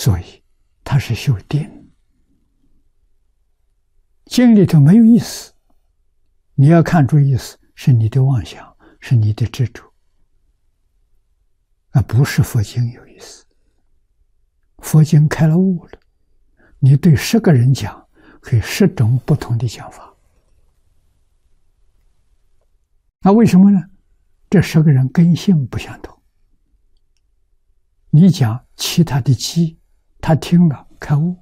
所以他是修定。经里头没有意思，你要看出意思，是你的妄想，是你的执着，不是佛经有意思。佛经开了悟了，你对10个人讲，可以10种不同的讲法。那为什么呢？这10个人根性不相同。你讲其他的鸡，他听了开悟。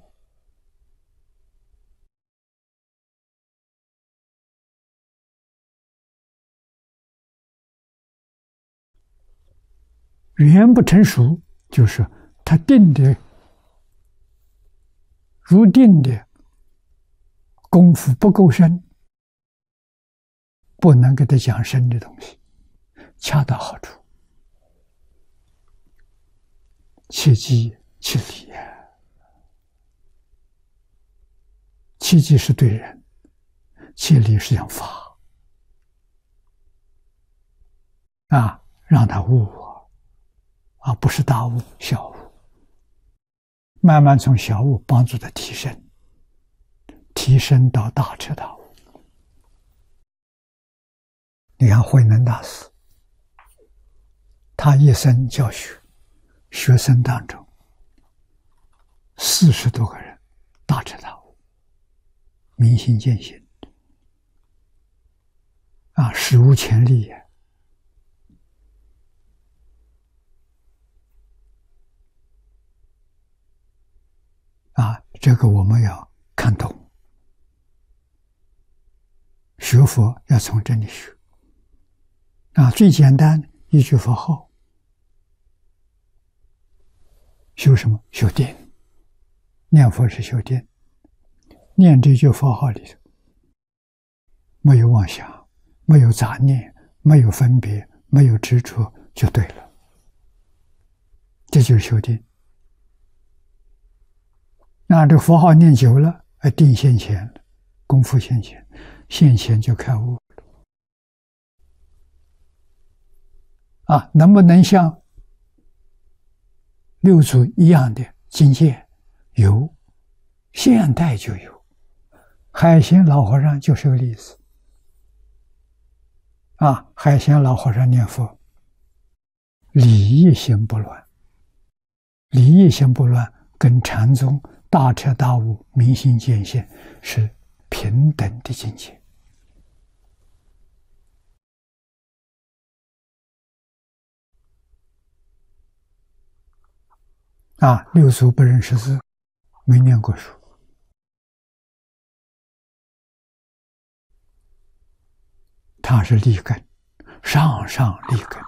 语言不成熟，就是他定的入定的功夫不够深，不能给他讲深的东西，恰到好处。切机切理，切机是对人，切理是讲法让他悟不是大悟小悟，慢慢从小悟帮助他提升到大彻大悟。你看慧能大师，他一生教学，学生当中40多个人大彻大悟，明心见性史无前例也。这个我们要看懂，学佛要从这里学。最简单一句佛号，修什么？修定。念佛是修定，念这句佛号里头没有妄想，没有杂念，没有分别，没有执着，就对了。这就是修定。这佛号念久了，定现前了，功夫现前，现前就开悟了。能不能像六祖一样的境界？有，现代就有。海贤老和尚就是个例子。海贤老和尚念佛，理一心不乱，理一心不乱，跟禅宗大彻大悟、明心见性是平等的境界。六祖不认识字，没念过书，他是立根，上立根。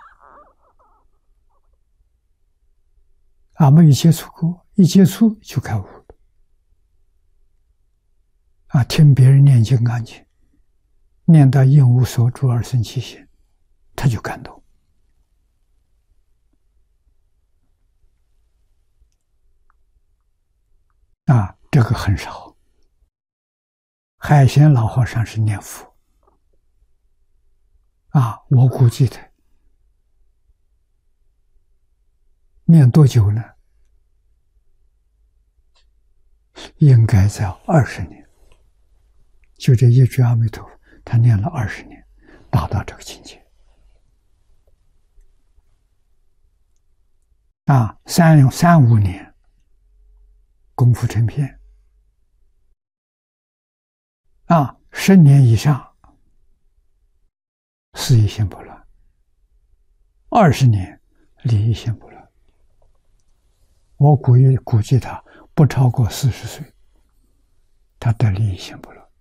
没有接触过，一接触就开悟了。听别人念《金刚经》，念到应无所住而生其心，他就感动。这个很少。海贤老和尚是念佛。我估计的，念多久呢？应该在20年。就这一句阿弥陀佛，他念了20年，达到这个境界。3-5年，功夫成片。10年以上，事一心不乱；20年，理一心不乱。我估计他不超过40岁，他得理一心不乱。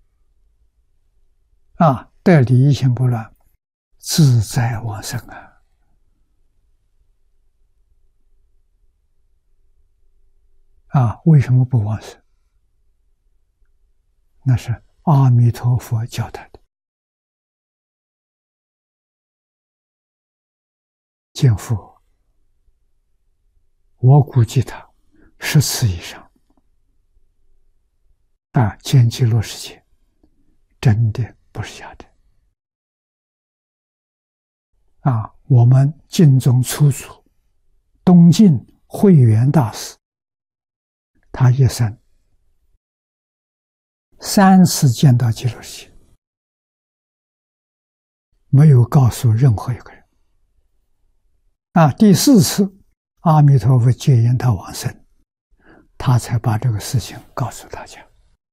得理一心不乱，自在往生为什么不往生？那是阿弥陀佛教他的。见佛，我估计他10次以上。见极乐世界，真的不是假的。我们净宗初祖东晋慧远大师他一生3次见到极乐世界，没有告诉任何一个人。第4次阿弥陀佛接引他往生，他才把这个事情告诉大家。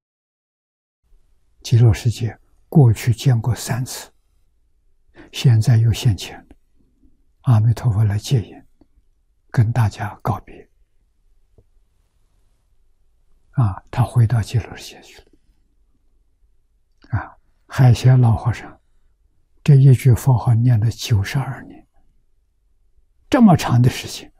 极乐世界过去见过3次，现在又现前，阿弥陀佛来接引，跟大家告别。他回到极乐世界去了。海贤老和尚这一句佛号念了92年，这么长的时间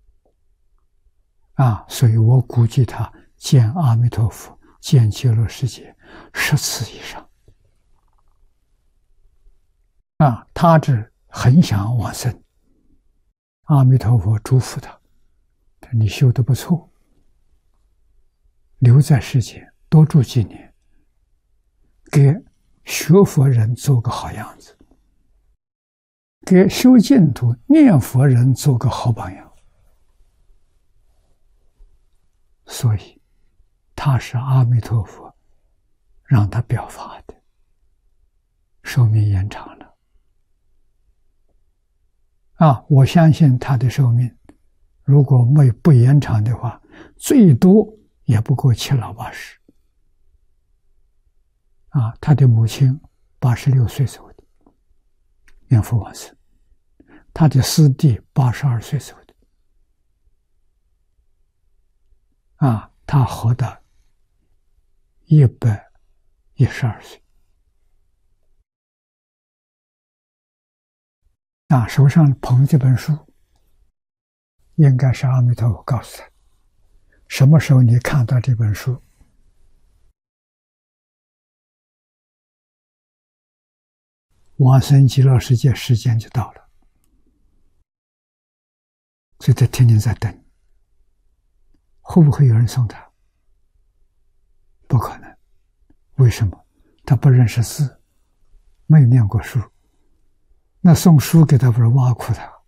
所以我估计他见阿弥陀佛、见极乐世界10次以上。他只很想往生，阿弥陀佛嘱咐他：你修得不错，留在世间多住几年，给学佛人做个好样子，给修净土念佛人做个好榜样。所以他是阿弥陀佛让他表法的，寿命延长了。我相信他的寿命如果不延长的话，最多也不过7老80。他的母亲86岁走的，念佛往生；他的师弟82岁走的。他活到112岁。手上捧这本书，应该是阿弥陀佛告诉他，什么时候你看到这本书，往生极乐世界时间就到了。所以他天天在等，会不会有人送他？不可能。为什么？他不认识字，没有念过书。那送书给他不是挖苦他？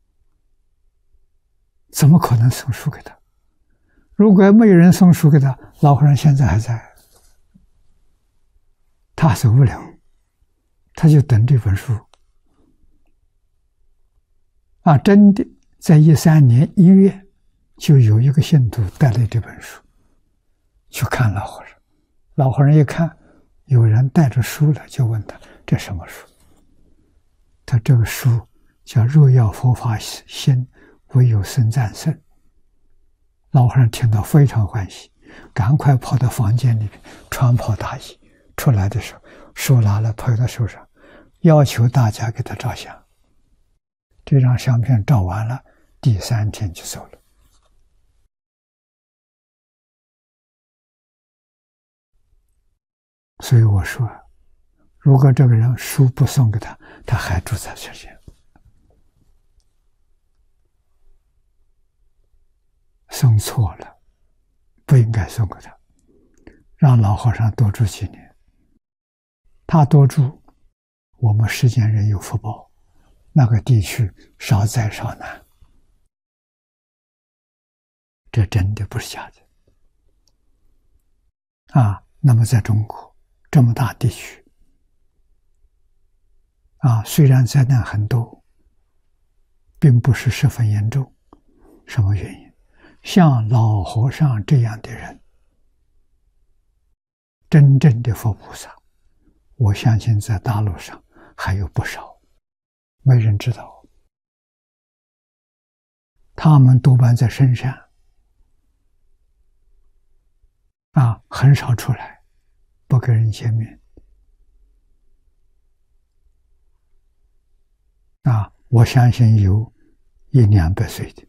怎么可能送书给他？如果没有人送书给他，老和尚现在还在，他走不了，他就等这本书。真的在13年1月，就有一个信徒带来这本书去看老和尚。老和尚一看有人带着书了，就问他这什么书。他这个书叫若要佛法兴，唯有僧赞圣。老和尚听到非常欢喜，赶快跑到房间里面穿袍大衣，出来的时候书拿了捧在手上，要求大家给他照相。这张相片照完了，第3天就走了。所以我说，如果这个人书不送给他，他还住在这里。送错了，不应该送给他，让老和尚多住几年。他多住，我们世间人有福报，那个地区少灾少难。这真的不是假的。那么在中国这么大地区，虽然灾难很多，并不是十分严重。什么原因？像老和尚这样的人，真正的佛菩萨，我相信在大陆上还有不少，没人知道。他们多半在深山，很少出来，不跟人见面。我相信有100-200岁的，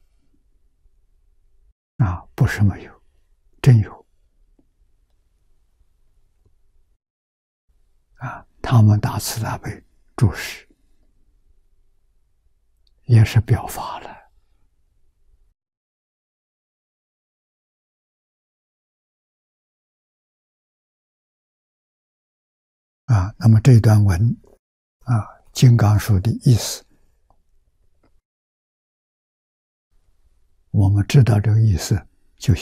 不是没有，真有。他们大慈大悲住世，也是表法了。那么这段文金刚书的意思，我们知道这个意思，